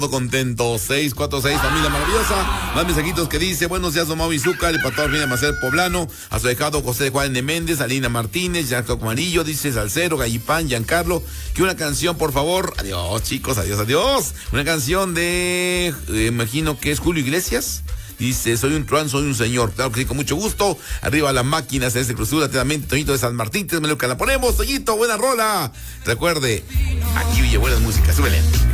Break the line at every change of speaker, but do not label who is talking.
contento. 646, familia maravillosa. Más mensajitos que dice: buenos días, don Mau Izúcar, y para toda la familia Macer Poblano, a su dejado José Juan de Méndez, Alina Martínez, Jacob Amarillo, dice Salcero, Gallipán, Giancarlo, que una canción, por favor. Adiós, chicos, adiós. Una canción de, imagino que es Julio Iglesias. Dice: soy un truán, soy un señor. Claro que sí, con mucho gusto. Arriba la máquina, se hace cruzura, atentamente, Toñito de San Martín, me lo que la ponemos, Toñito, buena rola. Recuerde, aquí oye buenas músicas, súbele.